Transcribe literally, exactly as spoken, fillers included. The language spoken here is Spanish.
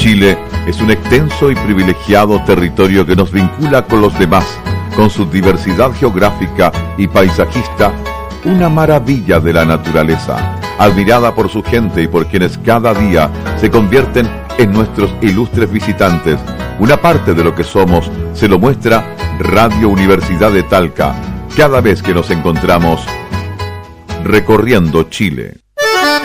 Chile es un extenso y privilegiado territorio que nos vincula con los demás, con su diversidad geográfica y paisajista, una maravilla de la naturaleza, admirada por su gente y por quienes cada día se convierten en nuestros ilustres visitantes. Una parte de lo que somos se lo muestra Radio Universidad de Talca, cada vez que nos encontramos recorriendo Chile.